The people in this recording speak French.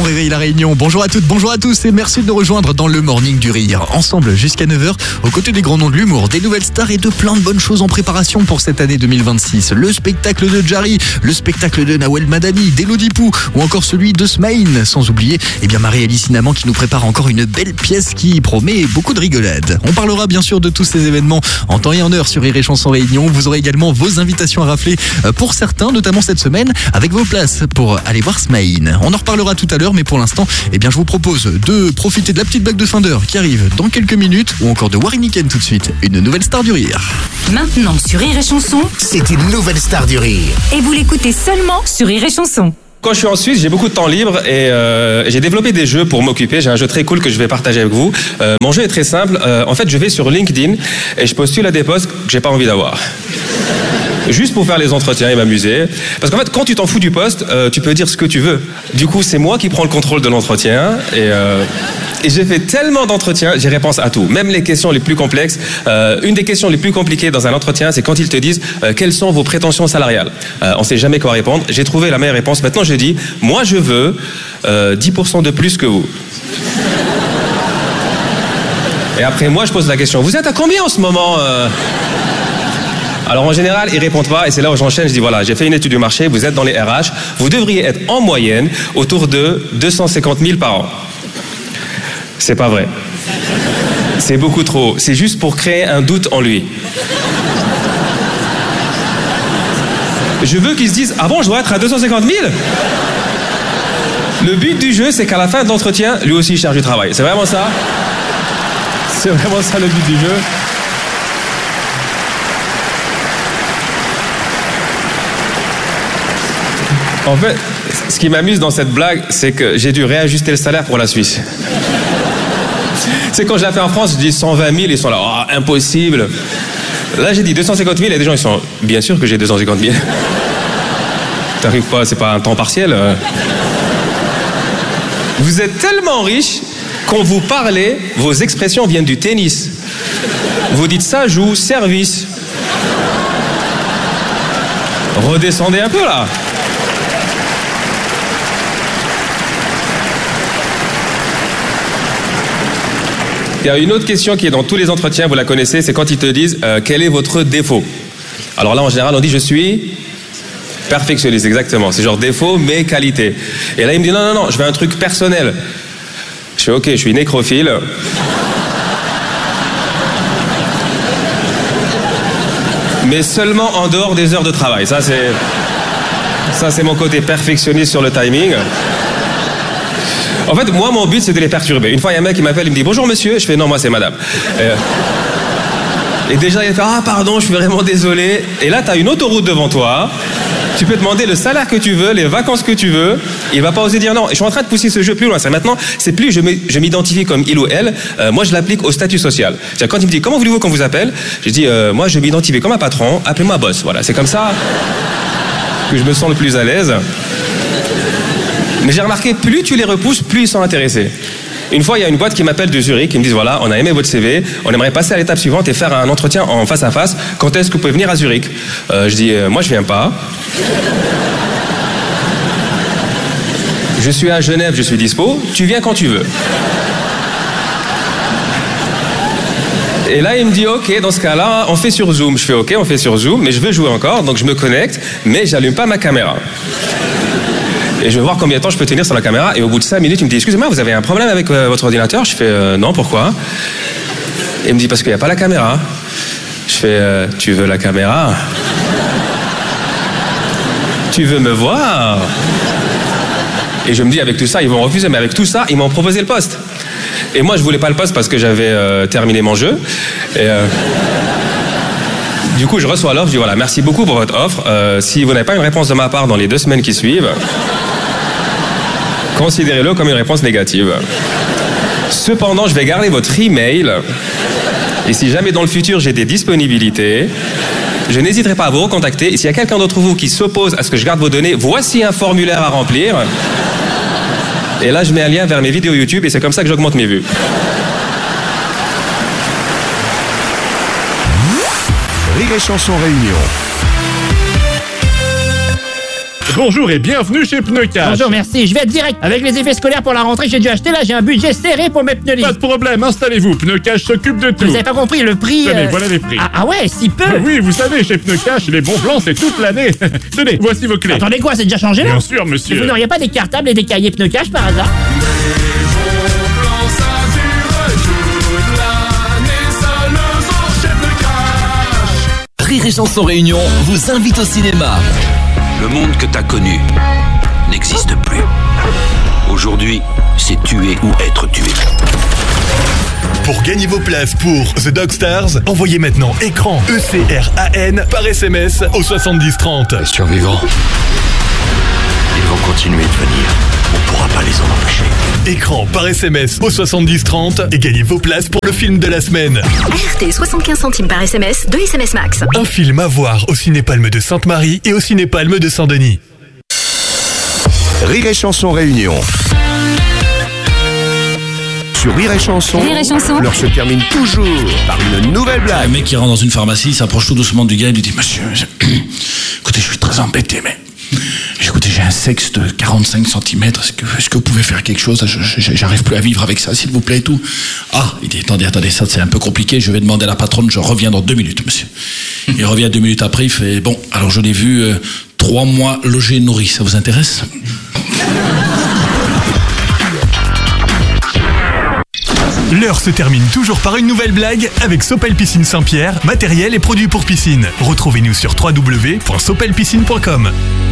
réveille la Réunion. Bonjour à toutes, bonjour à tous et merci de nous rejoindre dans le Morning du Rire. Ensemble jusqu'à 9h, aux côtés des grands noms de l'humour, des nouvelles stars et de plein de bonnes choses en préparation pour cette année 2026. Le spectacle de Jarry, le spectacle de Nawel Madani, d'Elodie Pou ou encore celui de Smaïn. Sans oublier Marie-Alice Sinaman qui nous prépare encore une belle pièce qui promet beaucoup de rigolade. On parlera bien sûr de tous ces événements en temps et en heure sur Rire et Chanson Réunion. Vous aurez également vos invitations à rafler pour certains, notamment cette semaine, avec vos places pour aller voir Smaïn. On en reparlera tout à l'heure, mais pour l'instant, je vous propose de profiter de la petite blague de fin d'heure qui arrive dans quelques minutes, ou encore de Warren Niken tout de suite, une nouvelle star du rire. Maintenant sur Rire et Chanson, c'est une nouvelle star du rire. Et vous l'écoutez seulement sur Rire et Chanson. Quand je suis en Suisse, j'ai beaucoup de temps libre et j'ai développé des jeux pour m'occuper. J'ai un jeu très cool que je vais partager avec vous. Mon jeu est très simple. En fait, je vais sur LinkedIn et je postule à des postes que j'ai pas envie d'avoir. Juste pour faire les entretiens et m'amuser. Parce qu'en fait, quand tu t'en fous du poste, tu peux dire ce que tu veux. Du coup, c'est moi qui prends le contrôle de l'entretien. Et j'ai fait tellement d'entretiens, j'ai réponse à tout. Même les questions les plus complexes. Une des questions les plus compliquées dans un entretien, c'est quand ils te disent quelles sont vos prétentions salariales. On sait jamais quoi répondre. J'ai trouvé la meilleure réponse. Maintenant, je dis, moi, je veux 10% de plus que vous. Et après, moi, je pose la question, vous êtes à combien en ce moment Alors en général, ils répondent pas et c'est là où j'enchaîne. Je dis voilà, j'ai fait une étude du marché, vous êtes dans les RH, vous devriez être en moyenne autour de 250 000 par an. C'est pas vrai. C'est beaucoup trop. C'est juste pour créer un doute en lui. Je veux qu'ils se disent ah bon, je dois être à 250 000 ? Le but du jeu, c'est qu'à la fin de l'entretien, lui aussi il cherche du travail. C'est vraiment ça. C'est vraiment ça le but du jeu. En fait, ce qui m'amuse dans cette blague, c'est que j'ai dû réajuster le salaire pour la Suisse. C'est quand je l'ai fait en France, je dis 120 000, ils sont là, oh, impossible. Là, j'ai dit 250 000, et des gens, ils sont, bien sûr que j'ai 250 000. T'arrives pas, c'est pas un temps partiel. Vous êtes tellement riche, quand vous parlez, vos expressions viennent du tennis. Vous dites ça joue, service. Redescendez un peu là. Il y a une autre question qui est dans tous les entretiens, vous la connaissez, c'est quand ils te disent quel est votre défaut. Alors là, en général, on dit je suis perfectionniste, exactement. C'est genre défaut, mais qualité. Et là, il me dit non, je veux un truc personnel. Je fais ok, je suis nécrophile. Mais seulement en dehors des heures de travail. Ça, c'est mon côté perfectionniste sur le timing. En fait, moi, mon but, c'est de les perturber. Une fois, il y a un mec qui m'appelle, il me dit « Bonjour, monsieur ». Je fais « Non, moi, c'est madame ». Et déjà, il fait « Ah, pardon, je suis vraiment désolé ». Et là, tu as une autoroute devant toi. Tu peux demander le salaire que tu veux, les vacances que tu veux. Il va pas oser dire non. Et je suis en train de pousser ce jeu plus loin. C'est maintenant, c'est plus je m'identifie comme il ou elle. Moi, je l'applique au statut social. C'est-à-dire, quand il me dit « Comment voulez-vous qu'on vous appelle ?» Je dis moi, je m'identifie comme un patron. Appelez-moi boss. Voilà, c'est comme ça que je me sens le plus à l'aise. Mais j'ai remarqué, plus tu les repousses, plus ils sont intéressés. Une fois, il y a une boîte qui m'appelle de Zurich, qui me disent voilà, on a aimé votre CV, on aimerait passer à l'étape suivante et faire un entretien en face à face. Quand est-ce que vous pouvez venir à Zurich ? Je dis moi je viens pas. Je suis à Genève, je suis dispo. Tu viens quand tu veux. Et là, il me dit ok, dans ce cas-là, on fait sur Zoom. Je fais ok, on fait sur Zoom, mais je veux jouer encore, donc je me connecte, mais j'allume pas ma caméra. Et je veux voir combien de temps je peux tenir sur la caméra. Et au bout de 5 minutes, il me dit « Excusez-moi, vous avez un problème avec votre ordinateur ?» Je fais « Non, pourquoi ?» Et il me dit « Parce qu'il n'y a pas la caméra. » Je fais « Tu veux la caméra ? Tu veux me voir ?» Et je me dis avec tout ça, ils vont refuser. Mais avec tout ça, ils m'ont proposé le poste. Et moi, je voulais pas le poste parce que j'avais terminé mon jeu. Et... Du coup, je reçois l'offre, je dis voilà, merci beaucoup pour votre offre. Si vous n'avez pas une réponse de ma part dans les 2 semaines qui suivent, considérez-le comme une réponse négative. Cependant, je vais garder votre email. Et si jamais dans le futur j'ai des disponibilités, je n'hésiterai pas à vous recontacter. Et s'il y a quelqu'un d'entre vous qui s'oppose à ce que je garde vos données, voici un formulaire à remplir. Et là, je mets un lien vers mes vidéos YouTube et c'est comme ça que j'augmente mes vues. Rire et Chanson Réunion. Bonjour et bienvenue chez Pneu Cash. Bonjour, merci. Je vais être direct. Avec les effets scolaires pour la rentrée que j'ai dû acheter, là, j'ai un budget serré pour mes pneus. Pas de problème, installez-vous. Pneu Cash s'occupe de tout. Vous avez pas compris le prix Tenez, voilà les prix. Ah ouais, si peu. Oui, vous savez, chez Pneu Cash, les bons plans, c'est toute l'année. Tenez, voici vos clés. Attendez quoi, c'est déjà changé là? Bien sûr, monsieur. Vous n'auriez pas des cartables et des cahiers Pneu Cash par hasard? Rire et Chanson Réunion vous invite au cinéma. Le monde que t'as connu n'existe plus. Aujourd'hui, c'est tuer ou être tué. Pour gagner vos places pour The Dog Stars, envoyez maintenant écran ECRAN par SMS au 7030. Les survivants, ils vont continuer de venir. On pourra pas les en empêcher. Écran par SMS au 7030 et gagnez vos places pour le film de la semaine. RT 75 centimes par SMS, 2 SMS max. Un film à voir au Ciné-Palme de Sainte-Marie et au Ciné-Palme de Saint-Denis. Rire et Chanson Réunion. Sur Rire et Chanson, l'heure se termine toujours par une nouvelle blague. Un mec qui rentre dans une pharmacie, il s'approche tout doucement du gars et lui dit « Monsieur, écoutez, je suis très embêté, mais écoutez, j'ai un sexe de 45 cm, est-ce que vous pouvez faire quelque chose? J'arrive plus à vivre avec ça, s'il vous plaît, et tout. » Ah, il dit « Attendez, ça c'est un peu compliqué, je vais demander à la patronne, je reviens dans 2 minutes, monsieur. » Il revient 2 minutes après, il fait « Bon, alors je l'ai vu 3 mois logé et nourri, ça vous intéresse ?» L'heure se termine toujours par une nouvelle blague avec Sopel Piscine Saint-Pierre, matériel et produits pour piscine. Retrouvez-nous sur www.sopelpiscine.com.